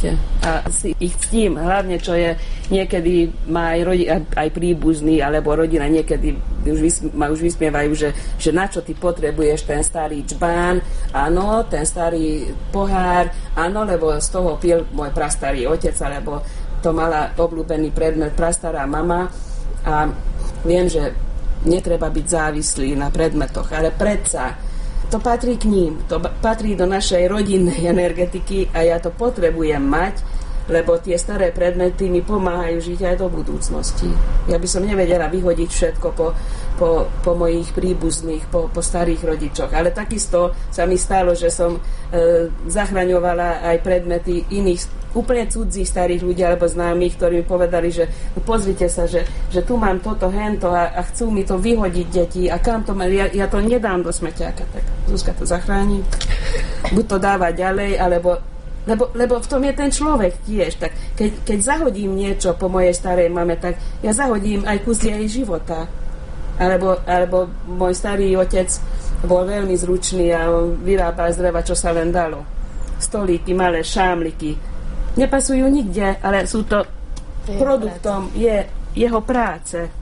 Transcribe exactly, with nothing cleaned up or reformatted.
určite. A si ich ctím, hlavne čo je niekedy má aj, rodi, aj príbuzný, alebo rodina niekedy už vysm, ma už vysmievajú, že, že na čo ty potrebuješ ten starý čbán, áno, ten starý pohár, áno, lebo z toho pil môj prastarý otec, alebo to mala obľúbený predmet prastará mama a viem, že netreba byť závislý na predmetoch, ale predsa to patrí k ním, to patrí do našej rodinnej energetiky a ja to potrebujem mať, lebo tie staré predmety mi pomáhajú žiť aj do budúcnosti. Ja by som nevedela vyhodiť všetko po, po, po mojich príbuzných, po, po starých rodičoch, ale takisto sa mi stalo, že som e, zachraňovala aj predmety iných úplne cudzích starých ľudí alebo známych, ktorí mi povedali, že no pozrite sa, že, že tu mám toto, hento a, a chcú mi to vyhodiť deti a kam to mám, ja, ja to nedám do smeťáka, tak Zuzka to zachráni, buď to dáva ďalej, alebo lebo, lebo v tom je ten človek tiež, tak keď, keď zahodím niečo po mojej starej mame, tak ja zahodím aj kus jej života, alebo, alebo môj starý otec bol veľmi zručný a on vyrábal z dreva, čo sa len dalo, stolíky, malé šámliky, nepasujú nikde, ale sú to je produktom je, jeho práce.